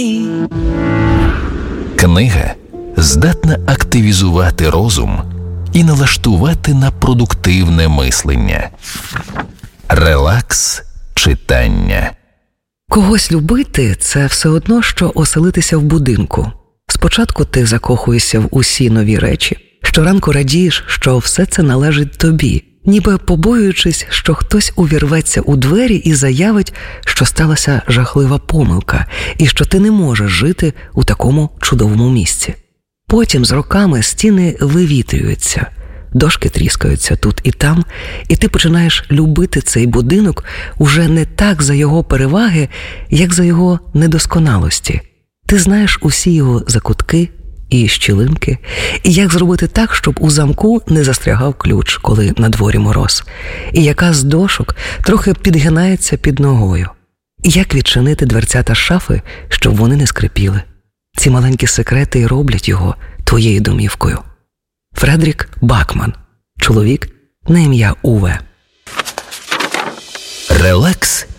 Книга здатна активізувати розум і налаштувати на продуктивне мислення. Релакс читання. Когось любити – це все одно, що оселитися в будинку. Спочатку ти закохуєшся в усі нові речі. Щоранку радієш, що все це належить тобі, ніби побоюючись, що хтось увірветься у двері і заявить, що сталася жахлива помилка і що ти не можеш жити у такому чудовому місці. Потім з роками стіни вивітрюються, дошки тріскаються тут і там, і ти починаєш любити цей будинок уже не так за його переваги, як за його недосконалості. Ти знаєш усі його закутки і щілинки, і як зробити так, щоб у замку не застрягав ключ, коли на дворі мороз, і яка з дошок трохи підгинається під ногою, і як відчинити дверцята шафи, щоб вони не скрипіли. Ці маленькі секрети й роблять його твоєю домівкою. Фредрік Бакман. Чоловік на ім'я Уве. Релакс